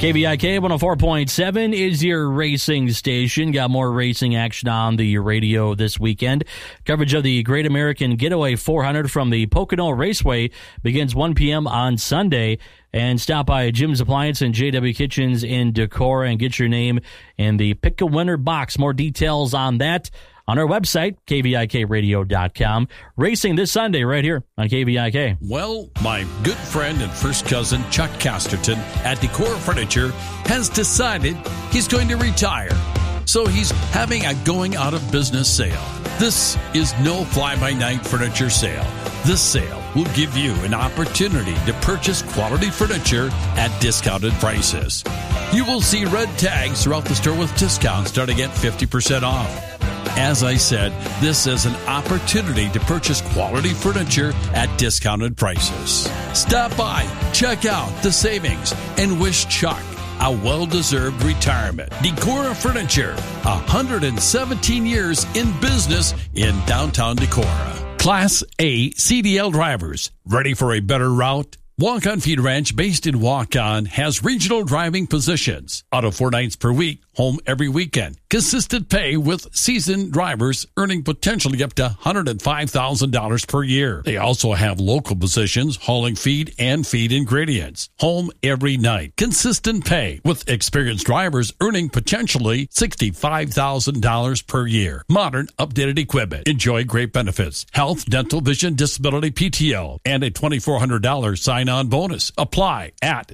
KVIK 104.7 is your racing station. Got more racing action on the radio this weekend. Coverage of the Great American Getaway 400 from the Pocono Raceway begins 1 p.m. on Sunday. And stop by Jim's Appliance and JW Kitchens in Decorah and get your name in the Pick a Winner box. More details on that on our website, kvikradio.com. Racing this Sunday right here on KVIK. Well, my good friend and first cousin Chuck Casterton at Decorah Furniture has decided he's going to retire. So he's having a going out of business sale. This is no fly-by-night furniture sale. This sale will give you an opportunity to purchase quality furniture at discounted prices. You will see red tags throughout the store with discounts starting at 50% off. As I said, this is an opportunity to purchase quality furniture at discounted prices. Stop by, check out the savings, and wish Chuck a well-deserved retirement. Decorah Furniture, 117 years in business in downtown Decorah. Class A CDL drivers, ready for a better route? Walk-On Feed Ranch, based in Walk-On, has regional driving positions. Out of 4 nights per week, home every weekend. Consistent pay with seasoned drivers earning potentially up to $105,000 per year. They also have local positions hauling feed and feed ingredients. Home every night. Consistent pay with experienced drivers earning potentially $65,000 per year. Modern, updated equipment. Enjoy great benefits. Health, dental, vision, disability, PTO, and a $2,400 sign-on bonus. Apply at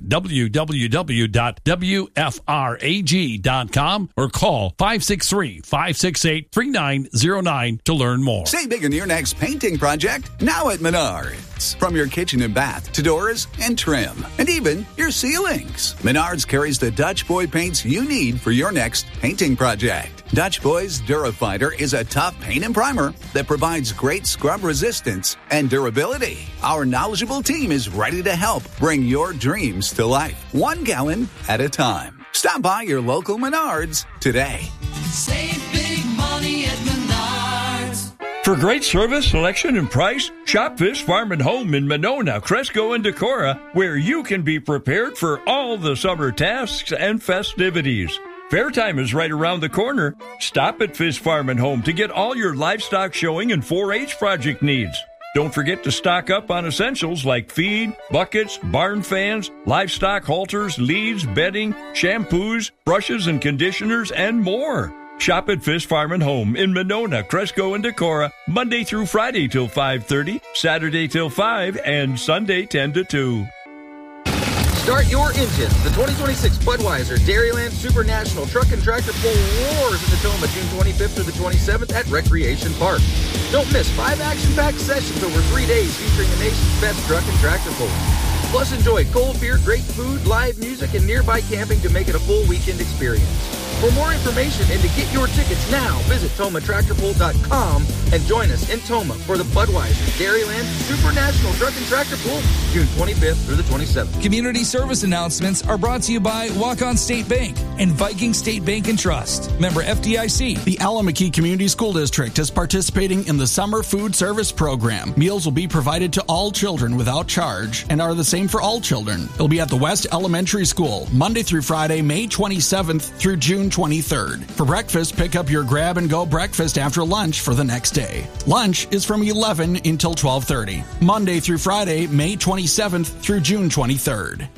www.wfrag.com or call 563-568-3909 to learn more. Save big on your next painting project now at Menards. From your kitchen and bath to doors and trim and even your ceilings. Menards carries the Dutch Boy paints you need for your next painting project. Dutch Boy's Durafighter is a tough paint and primer that provides great scrub resistance and durability. Our knowledgeable team is ready to help bring your dreams to life, 1 gallon at a time. Stop by your local Menards today. Save big money at Menards. For great service, selection, and price, shop Fish Farm and Home in Monona, Cresco, and Decorah, where you can be prepared for all the summer tasks and festivities. Fair time is right around the corner. Stop at Fish Farm and Home to get all your livestock showing and 4-H project needs. Don't forget to stock up on essentials like feed, buckets, barn fans, livestock halters, leads, bedding, shampoos, brushes and conditioners, and more. Shop at Fish Farm and Home in Monona, Cresco, and Decorah, Monday through Friday till 5:30, Saturday till 5, and Sunday 10 to 2. Start your engine. The 2026 Budweiser Dairyland Super National Truck and Tractor Pull roars in Tacoma June 25th through the 27th at Recreation Park. Don't miss 5 action-packed sessions over 3 days featuring the nation's best truck and tractor pulls. Plus, enjoy cold beer, great food, live music, and nearby camping to make it a full weekend experience. For more information and to get your tickets now, visit TomaTractorPull.com and join us in Toma for the Budweiser Dairyland Super National Truck and Tractor Pull, June 25th through the 27th. Community service announcements are brought to you by Walk-On State Bank and Viking State Bank and Trust. Member FDIC. The Alameda Community School District is participating in the Summer Food Service Program. Meals will be provided to all children without charge and are the same for all children. It'll be at the West Elementary School, Monday through Friday, May 27th through June 23rd. For breakfast, pick up your grab-and-go breakfast after lunch for the next day. Lunch is from 11 until 12:30. Monday through Friday, May 27th through June 23rd.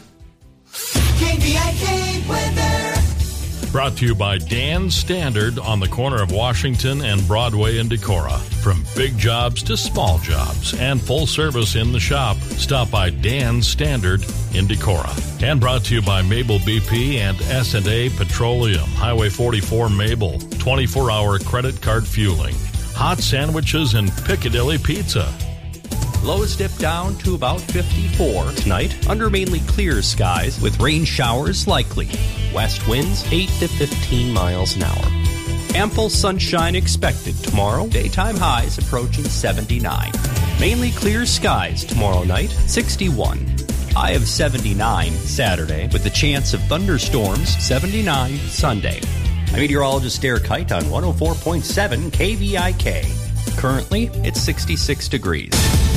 KVIK weather. Brought to you by Dan Standard on the corner of Washington and Broadway in Decorah. From big jobs to small jobs and full service in the shop, stop by Dan Standard in Decorah. And brought to you by Mabel BP and S&A Petroleum, Highway 44 Mabel, 24-hour credit card fueling, hot sandwiches, and Piccadilly Pizza. Lows dip down to about 54 tonight under mainly clear skies with rain showers likely. West winds 8 to 15 miles an hour. Ample sunshine expected tomorrow. Daytime highs approaching 79. Mainly clear skies tomorrow night, 61. High of 79 Saturday with the chance of thunderstorms, 79 Sunday. I'm meteorologist Derek Kite on 104.7 KVIK. Currently, it's 66 degrees.